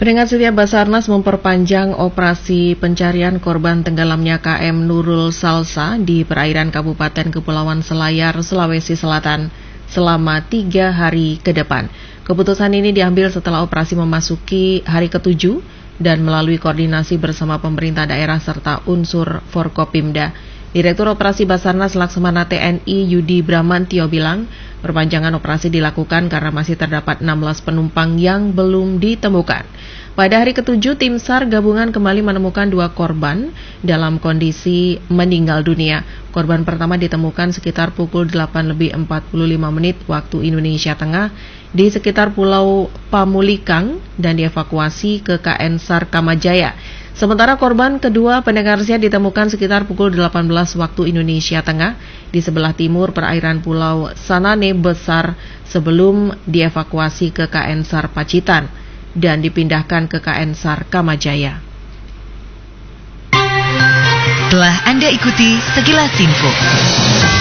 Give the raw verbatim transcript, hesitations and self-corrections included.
Pendengar setia, Basarnas memperpanjang operasi pencarian korban tenggelamnya K M Nurul Salsa di perairan Kabupaten Kepulauan Selayar, Sulawesi Selatan selama tiga hari ke depan. Keputusan ini diambil setelah operasi memasuki hari ketujuh dan melalui koordinasi bersama pemerintah daerah serta unsur Forkopimda. Direktur Operasi Basarnas Laksamana T N I Yudi Bramantio bilang, perpanjangan operasi dilakukan karena masih terdapat enam belas penumpang yang belum ditemukan. Pada hari ketujuh, tim SAR gabungan kembali menemukan dua korban dalam kondisi meninggal dunia. Korban pertama ditemukan sekitar pukul delapan lebih empat puluh lima menit waktu Indonesia Tengah di sekitar Pulau Pamulikang dan dievakuasi ke K N SAR Kamajaya. Sementara korban kedua, pendengar setia, ditemukan sekitar pukul delapan belas waktu Indonesia Tengah di sebelah timur perairan Pulau Sanane Besar sebelum dievakuasi ke K N SAR Pacitan dan dipindahkan ke K N SAR Kamajaya. Telah Anda ikuti sekilas info.